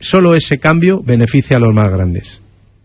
solo ese cambio beneficia a los más grandes.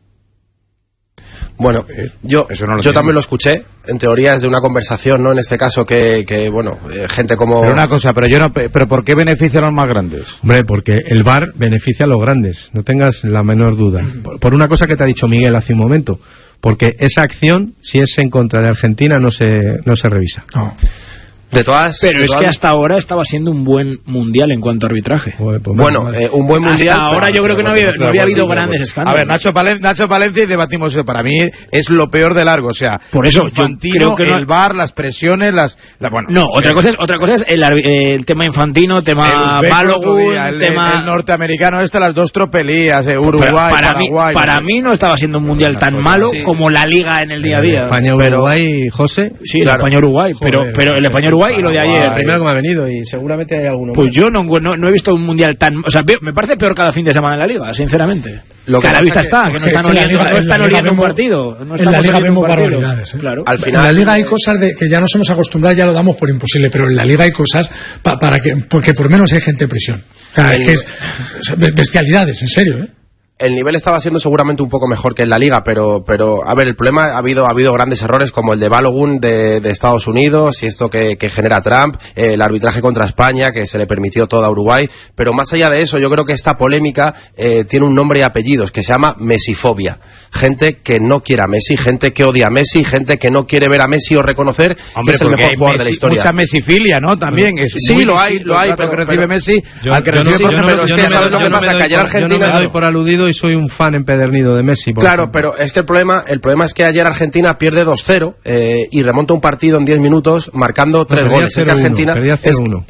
Bueno, yo también lo escuché. En teoría es de una conversación, ¿no? En este caso que gente como... Pero una cosa, pero ¿por qué beneficia a los más grandes? Hombre, porque el VAR beneficia a los grandes, no tengas la menor duda. Por una cosa que te ha dicho Miguel hace un momento, porque esa acción, si es en contra de Argentina, no se revisa. No. Pero es que hasta ahora estaba siendo un buen mundial en cuanto a arbitraje. Bueno, un buen mundial. Hasta ahora yo creo que no había habido grandes escándalos. A ver, Nacho Palencia, y debatimos eso. Para mí es lo peor de largo. O sea, por eso Infantino, yo creo que el VAR, las presiones, otra cosa es el tema Infantino, tema Balogun, el norteamericano, las dos tropelías, Uruguay, Paraguay. Para mí no estaba siendo un mundial tan malo como la Liga en el día a día. España-Uruguay, José. Sí, claro. El España-Uruguay, pero el España-Uruguay y lo de ayer. El primero que me ha venido, y seguramente hay alguno. Pues yo no he visto un mundial tan... O sea, me parece peor cada fin de semana en la Liga, sinceramente. Lo que a la vista está, que no están oliendo un partido. En la Liga vemos barbaridades. Claro. Al final, en la Liga hay cosas que ya nos hemos acostumbrado, ya lo damos por imposible, pero en la Liga hay cosas porque por menos hay gente en prisión. Claro, es que es bestialidades, en serio, ¿eh? El nivel estaba siendo seguramente un poco mejor que en la Liga, pero a ver, el problema ha habido grandes errores como el de Balogun de Estados Unidos y esto que genera Trump, el arbitraje contra España que se le permitió todo a Uruguay, pero más allá de eso yo creo que esta polémica tiene un nombre y apellidos que se llama mesifobia. Gente que no quiere a Messi, gente que odia a Messi, gente que no quiere ver a Messi o reconocer que es el mejor jugador de la historia. Mucha mesifilia, ¿no? También es sí, lo hay, pero que recibe Messi, al que recibe, por ejemplo, es que sabes lo que pasa, que ayer Argentina... Yo no me doy por aludido y soy un fan empedernido de Messi. Claro, pero es que el problema es que ayer Argentina pierde 2-0 y remonta un partido en 10 minutos marcando 3 goles. Es que Argentina perdía 0-1.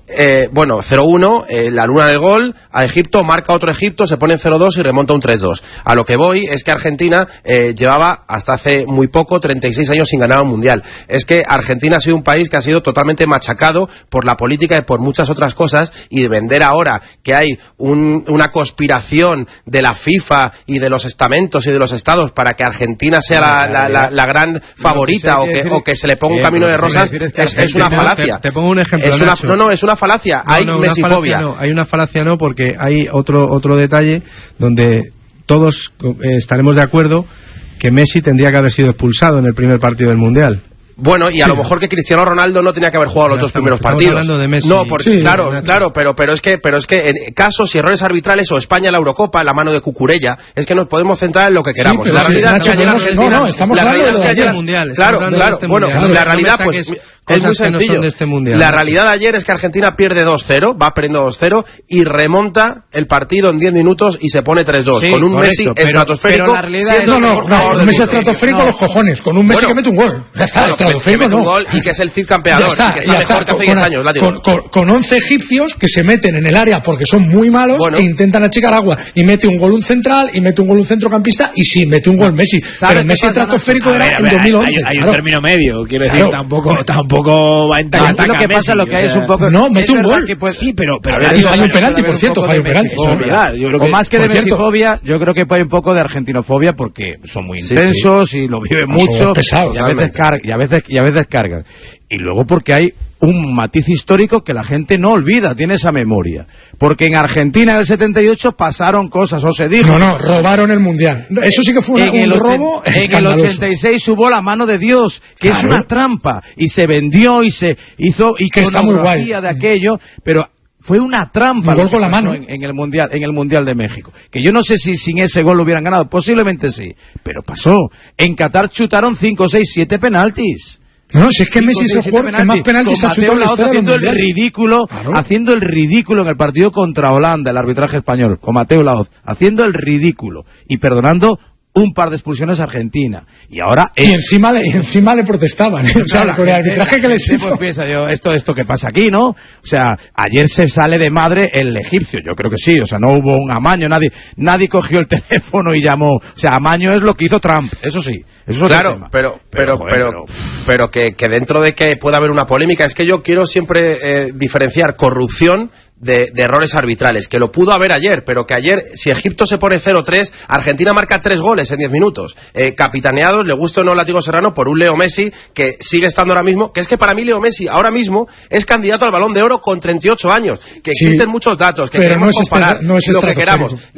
0-1, la luna del gol a Egipto, marca otro Egipto, se pone en 0-2 y remonta un 3-2. A lo que voy es que Argentina llevaba hasta hace muy poco 36 años sin ganar un mundial. Es que Argentina ha sido un país que ha sido totalmente machacado por la política y por muchas otras cosas, y de vender ahora que hay una conspiración de la FIFA y de los estamentos y de los estados para que Argentina sea la gran favorita o que se le ponga un camino de rosas es una falacia. Te pongo un ejemplo. Es una falacia. Hay mesifobia. Hay una falacia porque hay otro detalle donde todos estaremos de acuerdo que Messi tendría que haber sido expulsado en el primer partido del Mundial. Bueno, y a lo mejor que Cristiano Ronaldo no tenía que haber jugado los dos primeros partidos. Hablando de Messi. No, porque claro, pero es que en casos y errores arbitrales, o España en la Eurocopa, la mano de Cucurella, es que nos podemos centrar en lo que queramos. Sí, la realidad es que ayer Argentina, estamos hablando de este mundial. Claro, bueno, la realidad pues es muy sencillo. La realidad de ayer es que Argentina pierde 2-0, va perdiendo 2-0 y remonta el partido en 10 minutos y se pone 3-2 con un Messi estratosférico. Un Messi estratosférico los cojones, con un Messi que mete un gol. Ya está. Que mete un gol y que es el Cid campeador, que está mejor que hace 10 años. Con 11 egipcios que se meten en el área porque son muy malos e intentan achicar agua, y mete un gol un central y mete un gol un centrocampista, y sí, mete un gol Messi, pero el Messi estratosférico era en 2011. Hay un término medio, quiero decir, tampoco va en aquí lo que pasa, lo que hay es un poco... No, mete un gol. Sí, pero hay un penalti, por cierto, hay un penalti. O más que de mesifobia, yo creo que hay un poco de argentinofobia porque son muy intensos y lo viven mucho, y a veces cargan. Y luego porque hay un matiz histórico que la gente no olvida, tiene esa memoria. Porque en Argentina en el 78 pasaron cosas, o se dijo... No, robaron el Mundial. Eso sí que fue un robo escandaloso. En el 86 hubo la mano de Dios, que es una trampa, y se vendió y se hizo iconografía de aquello, pero... Fue una trampa. Un gol con la mano en el mundial de México. Que yo no sé si sin ese gol lo hubieran ganado. Posiblemente sí. Pero pasó. En Qatar chutaron 5, 6, 7 penaltis. No, si es que Messi es el jugador que más penaltis ha chutado en la historia del Mundial. Haciendo el ridículo en el partido contra Holanda, el arbitraje español, con Mateo Laoz, haciendo el ridículo y perdonando un par de expulsiones a Argentina. Y ahora y encima le protestaban, o sea, por el arbitraje que les hizo. Pues piensa yo, esto que pasa aquí, ¿no? O sea, ayer se sale de madre el egipcio, yo creo que sí, o sea, no hubo un amaño, nadie cogió el teléfono y llamó. O sea, amaño es lo que hizo Trump, eso sí. Eso es claro, pero que dentro de que pueda haber una polémica, es que yo quiero siempre diferenciar corrupción de errores arbitrales, que lo pudo haber ayer, pero que ayer, si Egipto se pone 0-3, Argentina marca 3 goles en 10 minutos, capitaneados, le gusta o no Látigo Serrano, por un Leo Messi, que sigue estando ahora mismo, que es que para mí Leo Messi ahora mismo es candidato al Balón de Oro con 38 años, que existen muchos datos, que queremos comparar lo que queramos.